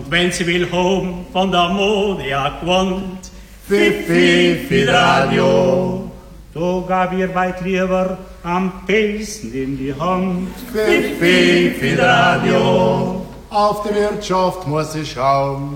wenn sie will home von der Ammoniak wohnt. Fifi, Radio. Da gab ihr weit lieber am Besen in die Hand. Fifi, Radio. Auf die Wirtschaft muss ich schauen.